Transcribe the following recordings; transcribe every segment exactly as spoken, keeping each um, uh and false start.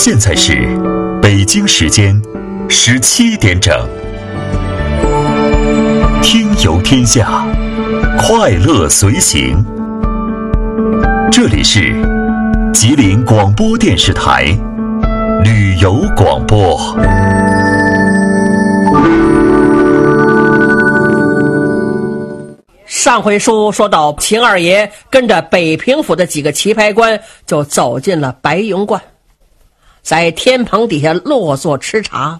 现在是北京时间十七点整。听游天下，快乐随行。这里是吉林广播电视台旅游广播。 上回书说到，秦二爷跟着北平府的几个棋牌官就走进了白云观，在天棚底下落座吃茶。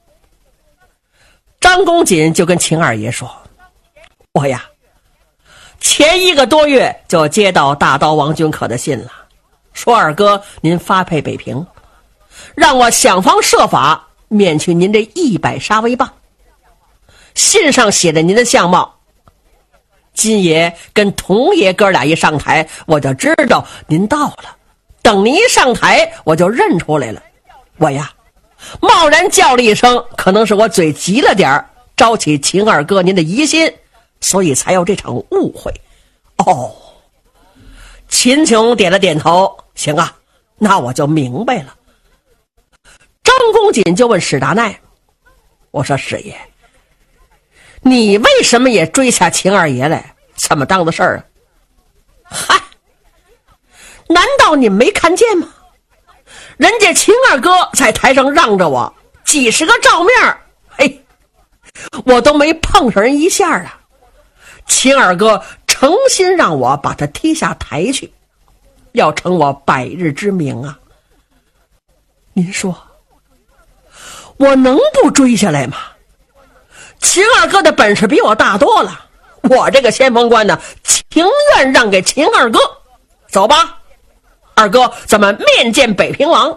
张公瑾就跟秦二爷说：“我呀，前一个多月就接到大刀王君可的信了，说二哥您发配北平，让我想方设法免去您这一百杀威棒。信上写着您的相貌。金爷跟童爷哥俩一上台，我就知道您到了。等您一上台，我就认出来了。我呀，贸然叫了一声，可能是我嘴急了点儿，招起秦二哥您的疑心，所以才有这场误会。”哦，秦琼点了点头，行啊，那我就明白了。张公瑾就问史达奈：“我说史爷，你为什么也追下秦二爷来？怎么当的事儿啊？”“嗨，难道你没看见吗？人家秦二哥在台上让着我几十个照面，嘿，我都没碰上人一下啊。秦二哥诚心让我把他踢下台去，要成我百日之名啊。您说我能不追下来吗？秦二哥的本事比我大多了，我这个先锋官呢，情愿让给秦二哥。走吧，二哥，咱们面见北平王。”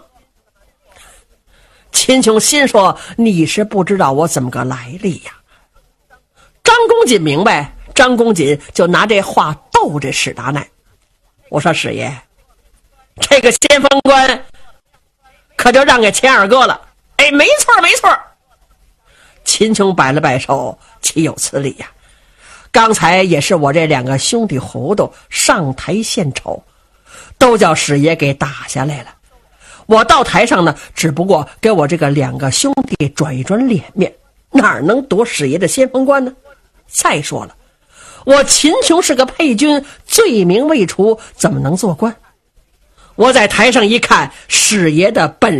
秦琼心说：“你是不知道我怎么个来历呀。”张公瑾明白，张公瑾就拿这话逗这史达奈。我说：“史爷，这个先锋官可就让给秦二哥了。”“哎，没错没错。”秦琼摆了摆手，岂有此理呀！刚才也是我这两个兄弟糊涂，上台献丑，都叫史爷给打下来了。我到台上呢，只不过给我这个两个兄弟转一转脸面，哪能夺史爷的先锋官呢？再说了，我秦琼是个配军，罪名未除，怎么能做官？我在台上一看，史爷的本